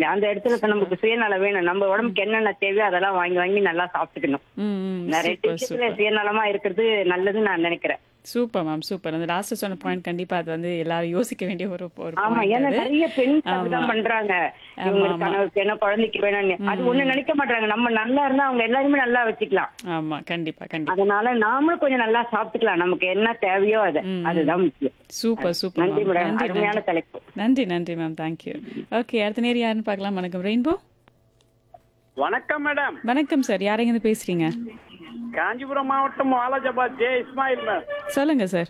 முடியும். அந்த இடத்துல இப்ப நமக்கு சுயநலம் வேணும். நம்ம உடம்புக்கு என்னென்ன தேவையோ அதெல்லாம் வாங்கி வாங்கி நல்லா சாப்பிட்டுக்கணும். நிறைய சூப்பர், விஷயத்துல சூப்பர். சுயநலமா இருக்கிறது நல்லதுன்னு நான் நினைக்கிறேன். Super ma'am, super. அந்த லாஸ்ட் சொன்ன பாயிண்ட் கண்டிப்பா அது வந்து எல்லாரும் யோசிக்க வேண்டிய ஒரு ஒரு ஆமா, பாயிண்ட் ஏன்னா அது. நிறைய பெண்கள் ஆமா. அப்படிதான் பண்றாங்க. ஆமா, இவங்களுக்கு ஆமா. கணவருக்கு வேணும், குழந்தைக்கு வேணும்னு. அது ஒண்ணு நினைக்க மாட்டாங்க. நம்ம நல்லா இருந்தா அவங்க எல்லாருமே நல்லா வச்சுக்கலாம். ஆமா. கண்டிப்பா, கண்டிப்பா. அதனால நாமளும் கொஞ்சம் நல்லா சாப்பிட்டுக்கலாம். நமக்கு என்ன தேவையோ அது. அதுதான் முக்கியம். சூப்பர், சூப்பர் நன்றி மேம். மேடம். நன்றி, அருமையான நன்றி. தலைப்பு. நன்றி, நன்றி மேம். தேங்க்யூ. ஓகே, அடுத்த நேரம் யாருன்னு பார்க்கலாம். வணக்கம் ரெயின்போ. வணக்கம் மேடம். வணக்கம் சார். யாரைங்க இருந்து பேசுறீங்க? காஞ்சிபுரம் மாவட்டம் வாலாஜாபாத் ஜே இஸ்மாயில் மேடம். சொல்லுங்க சார்.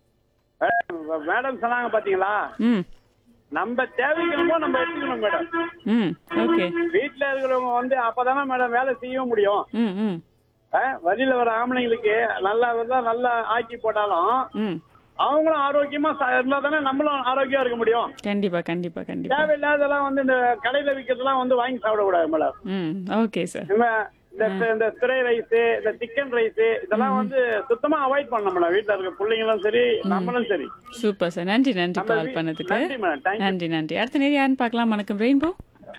மேடம் சொன்னாங்க பாத்தீங்களா, ம் நம்ம தேவைக்கிறோமோ நம்ம எடுத்துக்கணும் மேடம். ம் ஓகே. வீட்டுல இருக்கிறவங்க வந்து அப்பதானே மேடம் வேலை செய்ய முடியும். ம் ம் வழியில வர ஆம்பளைங்களுக்கு நல்லா ஆக்கி போட்டாலும் ம் அவங்களும் ஆரோக்கியமா இருந்தா தானே நம்மளும் ஆரோக்கியமா இருக்க முடியும். கண்டிப்பா, கண்டிப்பா, கண்டிப்பா. தேவையில்லாதெல்லாம் வந்து இந்த கடையில விற்கிறதுலாம் வந்து வாங்கி சாப்பிடக்கூடாது மேடம். ம் ஓகே சார். இந்த திரை ரைஸ், இந்த சிக்கன் ரைஸ் இதெல்லாம் வந்து சுத்தமா அவாய்ட் பண்ணணும் மேடம். வீட்டுல இருக்க பிள்ளைங்களும் சரி, நம்மளும் சரி. Super sir. நன்றி, நன்றி கால் பண்ணதுக்கு. நன்றி மேடம். தேங்க்யூ. நன்றி, நன்றி. அடுத்த நேரம் யாருன்னு பார்க்கலாம். வணக்கம் ரெயின்போ.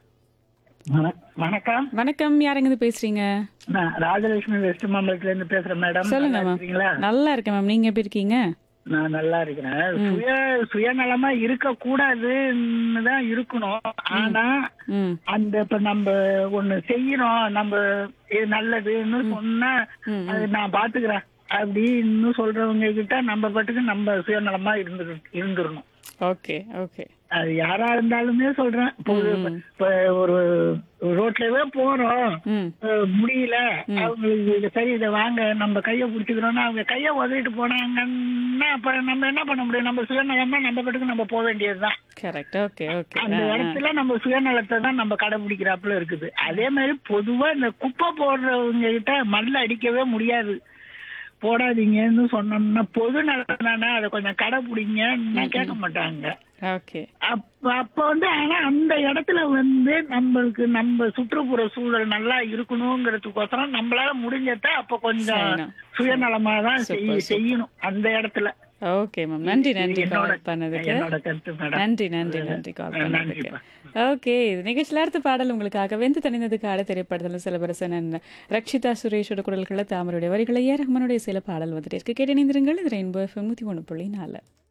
வணக்கம். வணக்கம். யாருங்க இருந்து பேசுறீங்க? நான் ராஜலட்சுமி வெஸ்ட் மாம்பலத்துல இருந்து பேசுறேன் மேடம். சொல்லுங்க நல்லா மேம். இருக்கீங்களா? நல்லா இருக்கேன் மேம். நீங்க எப்படி இருக்கீங்க? நான் நல்லா இருக்கிறேன். சுயநலமா இருக்க கூடாதுன்னு தான் இருக்கணும். ஆனா ம் அந்த இப்ப நம்ம ஒண்ணு செய்யறோம், நம்ம இது நல்லதுன்னு சொன்னா அது நான் பாத்துக்கிறேன் அப்படின்னு சொல்றவங்க கிட்ட நம்ம பாட்டுக்கு நம்ம சுயநலமா இருந்துடணும். Okay, okay. அது யாரா இருந்தாலுமே சொல்றேன். இப்ப ஒரு ரோட்லவே போறோம், ம் முடியல அவங்களுக்கு, சரி இதை வாங்க நம்ம கைய பிடிச்சிக்கிறோம்னா அவங்க கைய உதவிட்டு போனாங்கன்னா அப்ப நம்ம என்ன பண்ண முடியும்? நம்ம சுயநலமா நம்ம பாட்டுக்கு நம்ம போக வேண்டியதுதான். கரெக்ட். Okay, okay. அந்த இடத்துல நம்ம சுயநலத்தை தான் நம்ம கடைபிடிக்கிறாப்புல இருக்குது. அதே மாதிரி பொதுவா இந்த குப்பை போடுறவங்க கிட்ட மண்ணில் அடிக்கவே முடியாது. போடாதீங்கன்னு சொன்னோம்னா பொது நலம் தானே, அதை கொஞ்சம் கடைபிடிங்கன்னா கேட்க மாட்டாங்க. ஓகே. அப்ப வந்து ஆனா அந்த இடத்துல வந்து நம்மளுக்கு நம்ம சுற்றுப்புற சூழல் நல்லா இருக்கணுங்கிறதுக்கோசரம் நம்மளால முடிஞ்சத அப்ப கொஞ்சம் செய்யணும். சுயநலமா தான் சூப்பர், செய்யணும் அந்த இடத்துல. Okay ma'am. நன்றி, நன்றி கால் பண்ணதுக்கு. என்னோட கருத்து மேடம். நன்றி, நன்றி, நன்றி கால் பண்ணதுக்கு. நன்றிப்பா. ஓகே, இது நிகழ்ச்சியில் அடுத்த பாடல் உங்களுக்காக வெந்து தணிந்ததுக்கு ஆட திரைப்படத்தில் சிலபரசன் ரக்ஷிதா சுரேஷோட குரல்களை தாமருடைய வரிகளை ரஹ்மானுடைய சில பாடல் வந்துட்டு இருக்கு. கேட்டு இணைந்திருங்கள். இது ரெயின்போ FM 101.4.